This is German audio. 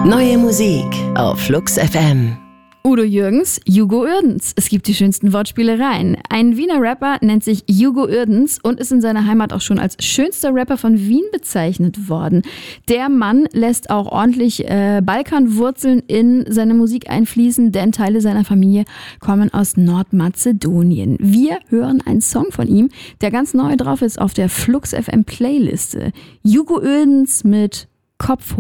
Neue Musik auf Flux FM. Udo Jürgens, Hugo Uerdens. Es gibt die schönsten Wortspielereien. Ein Wiener Rapper nennt sich Hugo Uerdens und ist in seiner Heimat auch schon als schönster Rapper von Wien bezeichnet worden. Der Mann lässt auch ordentlich Balkanwurzeln in seine Musik einfließen, denn Teile seiner Familie kommen aus Nordmazedonien. Wir hören einen Song von ihm, der ganz neu drauf ist auf der Flux FM Playliste. Hugo Uerdens mit Kopf hoch.